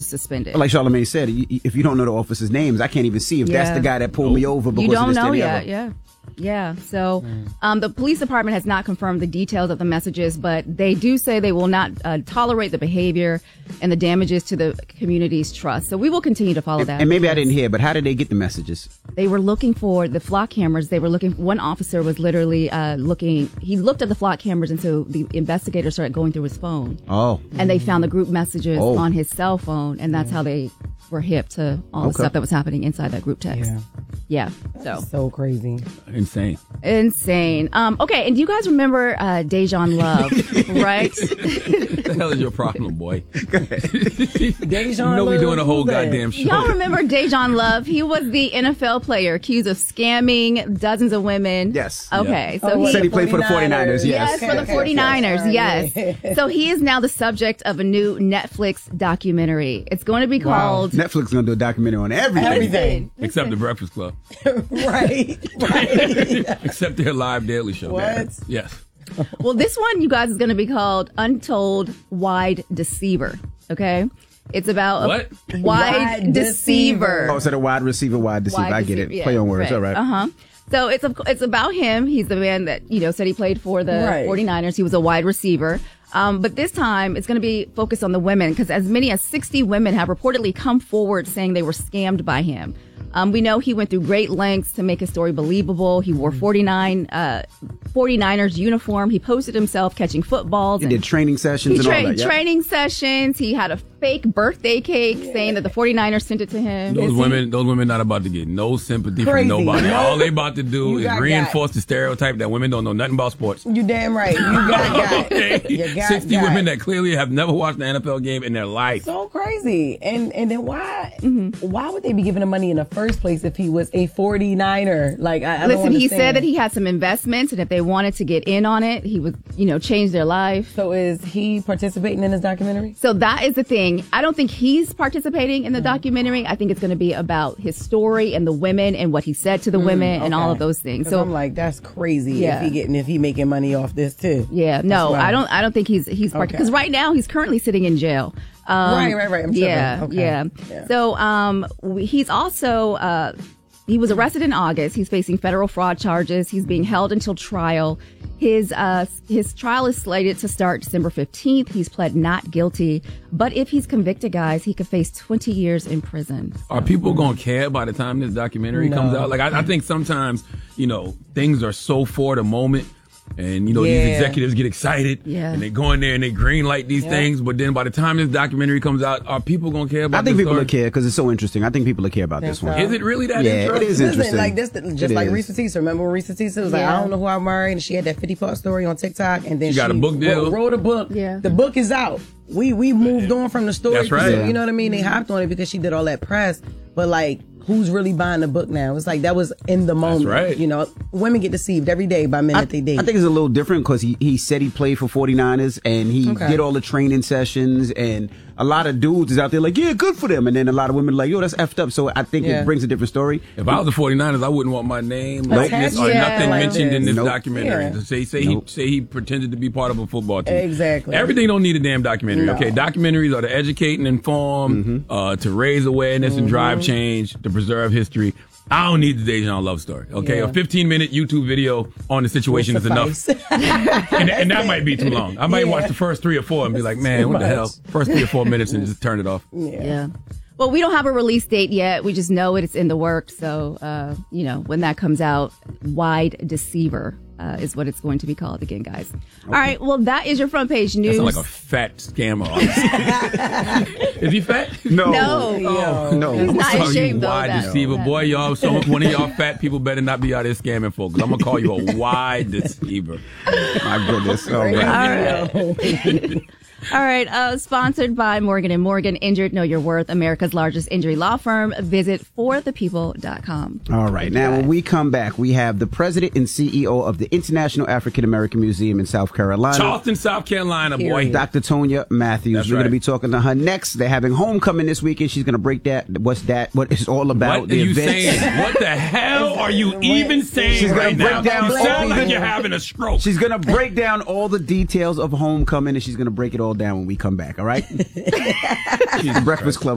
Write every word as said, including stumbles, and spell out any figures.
suspended. Like Charlamagne said, if you don't know the officers' names, I can't even see if yeah. that's the guy that pulled me over because you don't of this know thing yet. Yeah. Yeah, so um, the police department has not confirmed the details of the messages, but they do say they will not uh, tolerate the behavior and the damages to the community's trust. So we will continue to follow and, that. And maybe I didn't hear, but how did they get the messages? They were looking for the flock cameras. They were looking, one officer was literally uh, looking, he looked at the flock cameras, and so the investigators started going through his phone. Oh. And they found the group messages oh. on his cell phone, and that's how they were hip to all the okay. stuff that was happening inside that group text. Yeah. Yeah, so so crazy, insane, insane. Um, okay, and do you guys remember uh, Dejan Love, right? What the hell is your problem, boy? Dejan you know Love, we doing a whole goddamn show. Y'all remember Dejan Love? He was the N F L player accused of scamming dozens of women. Yes. Okay, yeah. so oh, he said he played for the forty-niners. Yes, yes, for the forty-niners. Okay. Yes. So he is now the subject of a new Netflix documentary. It's going to be called. Wow. Netflix is going to do a documentary on everything, everything except the Breakfast Club. right, right. Except their live daily show. What? Yes. Well, this one, you guys, is going to be called Untold Wide Deceiver. Okay? It's about what? a wide, wide deceiver. deceiver. Oh, so the wide receiver, wide deceiver. Wide I get deceiver, it. yeah, Play on words. right. All right. Uh-huh. So it's a, it's about him. He's the man that, you know, said he played for the right. forty-niners. He was a wide receiver. Um, but this time it's going to be focused on the women, because as many as sixty women have reportedly come forward saying they were scammed by him. Um, we know he went through great lengths to make his story believable. He wore forty-nine, uh, forty-niners uniform. He posted himself catching footballs. He did training sessions he and tra- all that. Yep. Training sessions. He had a fake birthday cake yeah. saying that the forty-niners sent it to him. Those women, he? those women not about to get no sympathy Crazy. from nobody. All they about to do you is got reinforce got. the stereotype that women don't know nothing about sports. You damn right. You got got. okay. You got, sixty got. women that clearly have never watched an N F L game in their life. So crazy. And and then why mm-hmm. why would they be giving him money in the first place if he was a forty-niner? Like, I, I Listen, don't he said that he had some investments, and if they wanted to get in on it, he would, you know, change their life. So is he participating in this documentary? So that is the thing. I don't think he's participating in the documentary. I think it's going to be about his story and the women and what he said to the mm, women okay. and all of those things. So I'm like, that's crazy. Yeah. If he getting if he making money off this too. Yeah, no, I don't. I don't think he's he's part because okay. right now he's currently sitting in jail. Um, right, right, right. I'm yeah, okay. yeah, yeah. So um, he's also. Uh, He was arrested in August. He's facing federal fraud charges. He's being held until trial. His uh, his trial is slated to start December fifteenth. He's pled not guilty. But if he's convicted, guys, he could face twenty years in prison. So. Are people going to care by the time this documentary no. comes out? Like, I, I think sometimes, you know, things are so for the moment. And, you know, yeah. these executives get excited yeah. and they go in there and they green light these yeah. things. But then by the time this documentary comes out, are people going to care about I think this people story? will care because it's so interesting. I think people will care about think this one. so. Is it really that yeah, interesting? it is interesting. Like this, just it like is. Risa Tisa. Remember when Risa Tisa was like, yeah. I don't know who I married, and she had that fifty part story on TikTok, and then she, she got a book deal. Wrote, wrote a book. Yeah. The book is out. We we moved on from the story. That's right. You know what I mean? They hopped on it because she did all that press. But like, who's really buying the book now? It's like that was in the moment. That's right. You know, women get deceived every day by men I, that they date. I think it's a little different because he, he said he played for forty-niners and he Okay. did all the training sessions, and a lot of dudes is out there like, yeah, good for them. And then a lot of women are like, yo, that's effed up. So I think Yeah. it brings a different story. If I was the forty-niners, I wouldn't want my name, Nope. likeness, or Yeah, nothing like mentioned in this Nope. documentary. Yeah. To say say Nope. he say he pretended to be part of a football team. Exactly. Everything don't need a damn documentary. No. Okay, documentaries are to educate and inform, Mm-hmm. uh, to raise awareness Mm-hmm. and drive change, to preserve history. I don't need the Dejan Love story. Okay, Yeah. a fifteen minute YouTube video on the situation is enough, and, and that might be too long. I might Yeah. watch the first three or four and be like, man, too what the much. hell? First three or four minutes and just turn it off. Yeah. Yeah. Well, we don't have a release date yet. We just know it's in the works. So, uh, you know, when that comes out, Wide Deceiver uh, is what it's going to be called again, guys. All right. Well, that is your front page news. That sounds like a fat scammer. Is he fat? No. No. Oh, no. He's not in Sorry, shape, you though. wide that- deceiver. that- Boy, y'all, so one of y'all fat people better not be out there scamming folks. I'm going to call you a wide deceiver. My goodness. All right. All right. All right. Uh, sponsored by Morgan and Morgan. Injured, Know Your Worth, America's largest injury law firm. Visit for the people dot com. All right. Now, when we come back, we have the president and C E O of the International African American Museum in South Carolina. Charleston, South Carolina, boy. Doctor Tonya Matthews. That's We're right. going to be talking to her next. They're having homecoming this weekend. She's going to break that. What's that? What it's all about. What the are you events. saying? What the hell are you even saying She's gonna right break now? down You all sound the- like you're having a stroke. She's going to break down all the details of homecoming, and she's going to break it all down when we come back. All right? She's the Breakfast Club.